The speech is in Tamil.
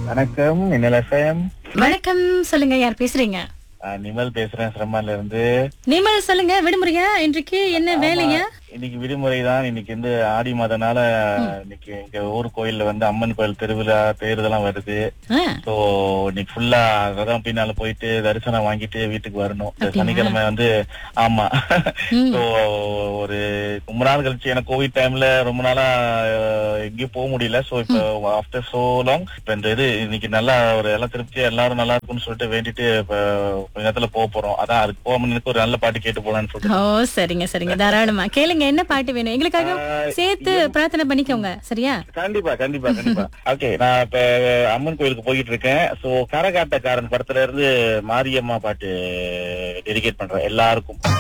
வணக்கம் மின்னல் எஃப்எம். வணக்கம். சொல்லுங்க, யார் பேசுறீங்க? நிமல் பேசுறேன், சிரமால இருந்து. நிமல், சொல்லுங்க. விடுமுறையா இன்றைக்கு? என்ன வேலையா? இன்னைக்கு விடுமுறை தான். இன்னைக்கு ஆடி மாதனால இன்னைக்கு எங்க ஊர் கோயில்ல அம்மன் கோயில் திருவிழா தேர்தெல்லாம் வருது. சோ இன்னைக்கு ஃபுல்லா அதான் பின்னால போயிட்டு தரிசனம் வாங்கிட்டு வீட்டுக்கு வரணும். இந்த சனிக்கிழமை ஆமா. சோ ஒரு ரொம்ப நாள் கழிச்சு, எனக்கு கோவிட் டைம்ல ரொம்ப நாளா எங்கேயும் போக முடியல. சோ இப்ப ஆஃப்டர் சோ லாங் இப்ப இந்த இன்னைக்கு நல்லா ஒரு எல்லாம் திருப்தியா எல்லாரும் நல்லா இருக்கும்னு சொல்லிட்டு வேண்டிட்டு இப்ப கொஞ்ச நேரத்துல போறோம். அதான் அதுக்கு போகாம எனக்கு ஒரு நல்ல பாட்டு கேட்டு போலான்னு சொல்லிட்டு. ஓ, சரிங்க சரிங்க, தாராளமா கேளுங்க. என்ன பாட்டு வேணும்? எங்களுக்காக சேர்த்து பிரார்த்தனை பண்ணிக்கோங்க, சரியா? கண்டிப்பா கண்டிப்பா கண்டிப்பா. ஓகே, நான் இப்ப அம்மன் கோயிலுக்கு போயிட்டு இருக்கேன். சோ கரகாட்டக்காரன் படத்துல இருந்து மாரியம்மா பாட்டு டெடிகேட் பண்றேன் எல்லாருக்கும்.